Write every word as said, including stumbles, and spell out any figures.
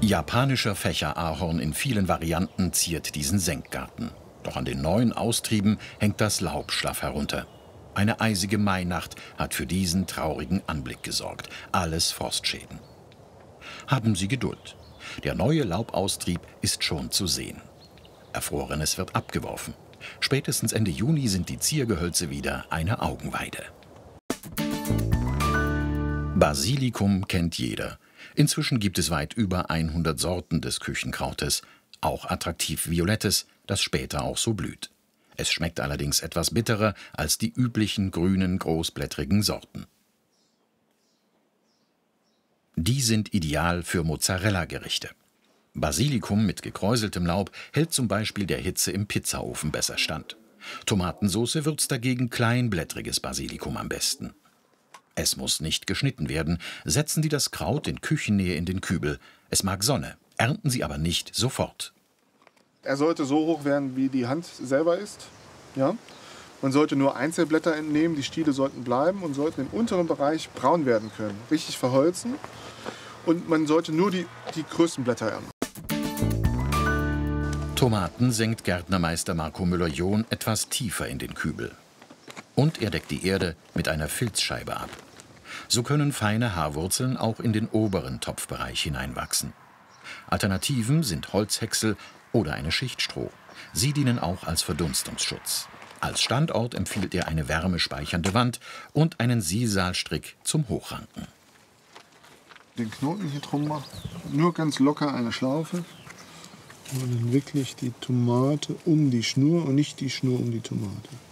Japanischer Fächerahorn in vielen Varianten ziert diesen Senkgarten. Doch an den neuen Austrieben hängt das Laub schlaff herunter. Eine eisige Mainacht hat für diesen traurigen Anblick gesorgt. Alles Frostschäden. Haben Sie Geduld. Der neue Laubaustrieb ist schon zu sehen. Erfrorenes wird abgeworfen. Spätestens Ende Juni sind die Ziergehölze wieder eine Augenweide. Basilikum kennt jeder. Inzwischen gibt es weit über hundert Sorten des Küchenkrautes, auch attraktiv Violettes, das später auch so blüht. Es schmeckt allerdings etwas bitterer als die üblichen grünen, großblättrigen Sorten. Die sind ideal für Mozzarella-Gerichte. Basilikum mit gekräuseltem Laub hält zum Beispiel der Hitze im Pizzaofen besser stand. Tomatensauce würzt dagegen kleinblättriges Basilikum am besten. Es muss nicht geschnitten werden. Setzen Sie das Kraut in Küchennähe in den Kübel. Es mag Sonne, ernten Sie aber nicht sofort. Er sollte so hoch werden, wie die Hand selber ist. Ja? Man sollte nur Einzelblätter entnehmen, die Stiele sollten bleiben und sollten im unteren Bereich braun werden können. Richtig verholzen. Und man sollte nur die, die größten Blätter ernten. Tomaten senkt Gärtnermeister Marco Müller-John etwas tiefer in den Kübel. Und er deckt die Erde mit einer Filzscheibe ab. So können feine Haarwurzeln auch in den oberen Topfbereich hineinwachsen. Alternativen sind Holzhäcksel oder eine Schicht Stroh. Sie dienen auch als Verdunstungsschutz. Als Standort empfiehlt er eine wärmespeichernde Wand und einen Sisal-Strick zum Hochranken. Den Knoten hier drum machen, nur ganz locker eine Schlaufe. Und dann wirklich die Tomate um die Schnur und nicht die Schnur um die Tomate.